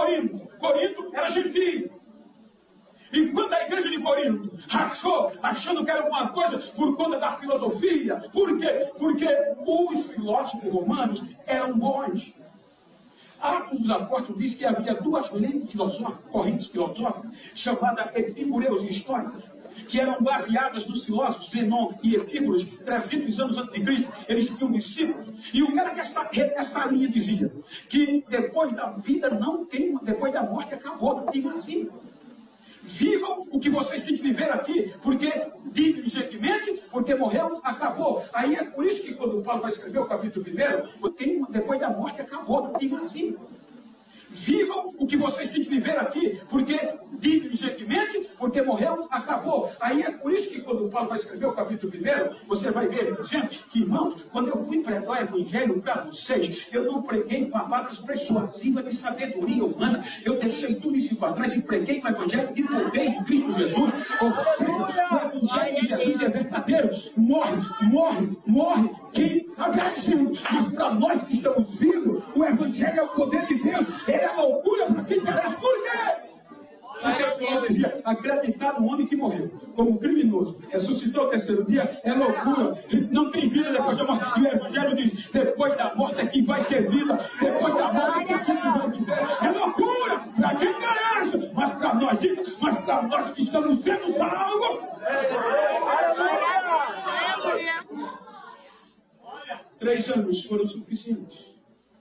Corinto. Corinto era gentio. E quando a igreja de Corinto rachou, achando que era alguma coisa por conta da filosofia, por quê? Porque os filósofos romanos eram bons. Atos dos Apóstolos diz que havia duas correntes filosóficas, chamadas epicureus e históricos, que eram baseadas nos filósofos Zenon e Epícuros, 300 anos antes de Cristo. Eles tinham discípulos. E o cara que esta linha dizia que depois da vida não tem, depois da morte acabou, não tem mais vida. Vivam o que vocês têm que viver aqui, porque diligentemente, porque morreu, acabou. Aí é por isso que quando Paulo vai escrever o capítulo 1, depois da morte acabou, não tem mais vida. Vivam o que vocês têm que viver aqui, porque diligentemente, porque morreu, acabou. Aí é por isso que quando Paulo vai escrever o capítulo 1, você vai ver ele dizendo que, irmãos, quando eu fui pregar o evangelho para vocês, eu não preguei palavras persuasivas de sabedoria humana, eu deixei tudo isso para trás e preguei o evangelho de poder de Cristo Jesus. Ou seja, o evangelho de Jesus é verdadeiro. Morre quem agradeceu. Mas para nós que estamos vivos, o evangelho é o poder de Deus. Ele é loucura para quem parece. Por quê? Porque o Senhor dizia: acreditar no homem que morreu como criminoso, ressuscitou ao terceiro dia, é loucura. Não tem vida depois da morte. E o evangelho diz: depois da morte é que vai ter vida. Depois da morte é que vai viver. É loucura para quem parece, mas para nós que estamos sendo salvos. 3 anos foram suficientes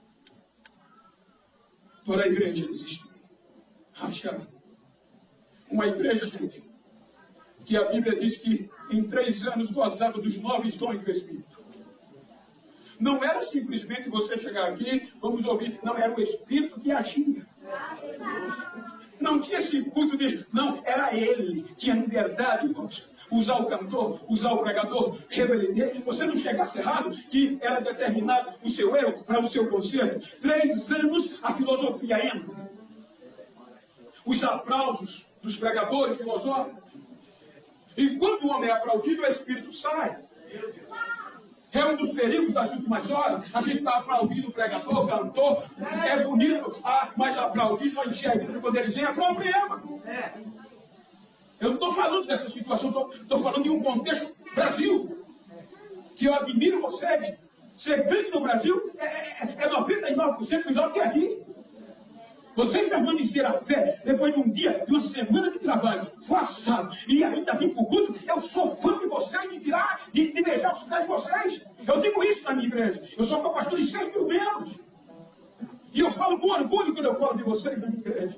para a igreja existir, rachar. Uma igreja, gente, que a Bíblia diz que em 3 anos gozava dos 9 dons do Espírito. Não era simplesmente você chegar aqui, vamos ouvir, não, era o Espírito que agia. Não tinha esse culto de, não, era ele, tinha liberdade, irmãos. Usar o cantor, usar o pregador, reverenciar. Você não chegasse errado, que era determinado o seu erro para o seu conselho. 3 anos a filosofia entra. Os aplausos dos pregadores filosóficos. E quando o homem é aplaudido, o Espírito sai. É um dos perigos das últimas horas. A gente está aplaudindo o pregador, o cantor. É bonito, mas aplaudir só encher a igreja quando eles vêm é problema. Eu não estou falando dessa situação, estou falando de um contexto Brasil. Que eu admiro vocês. Ser crente no Brasil é 99% melhor que aqui. Vocês permaneceram a fé depois de um dia, de uma semana de trabalho, forçado, e ainda vim para o culto. Eu sou fã de vocês, de beijar os pés de vocês. Eu digo isso na minha igreja. Eu sou co-pastor de 6 mil membros. E eu falo com orgulho quando eu falo de vocês na minha igreja.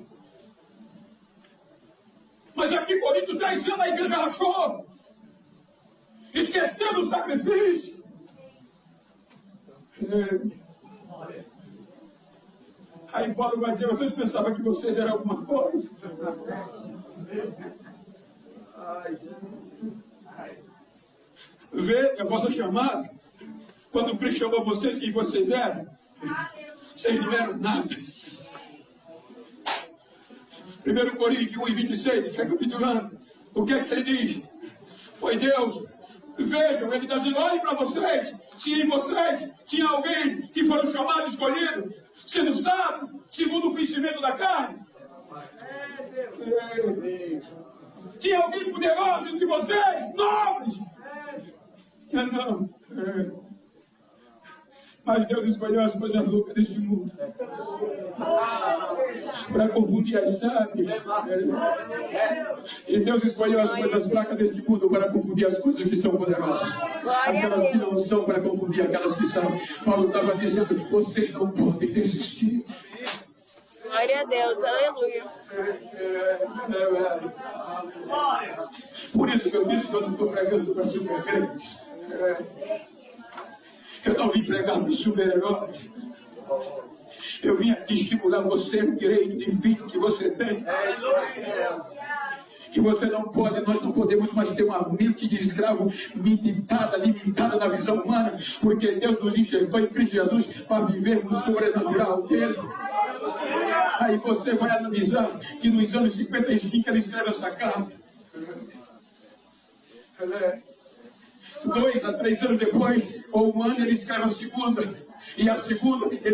Mas aqui em Corinto, 3 anos a igreja rachou. Esquecendo o sacrifício. Aí Paulo vai dizer: vocês pensavam que vocês eram alguma coisa? Vê a vossa chamada. Quando o Cristo chamou vocês, quem vocês eram? Vocês não eram nada. 1 Coríntios 1:26, recapitulando, o que é que ele diz? Foi Deus. Vejam, ele está dizendo: olhem para vocês, se em vocês tinha alguém que foram chamados, escolhidos, sendo sábio, segundo o conhecimento da carne. Tinha alguém poderoso entre vocês, nobres. Não. Mas Deus escolheu as coisas loucas desse mundo para confundir as sábias. E Deus escolheu as coisas fracas deste mundo para confundir as coisas que são poderosas. Aquelas que não são, para confundir aquelas que são. Paulo estava dizendo: vocês não podem desistir. Glória a Deus, aleluia. Por isso que eu disse que eu não estou pregando para super-crentes. Eu não vim pregar para super-heróis. Eu vim aqui estimular você no direito de filho que você tem. Que você não pode, nós não podemos mais ter uma mente de escravo limitada na visão humana, porque Deus nos enxergou em Cristo Jesus para viver no sobrenatural dele. Aí você vai analisar que nos anos 55 ele escreve esta carta. 2 a 3 anos depois, ou 1 ano, ele escreve a segunda. E a segunda, ele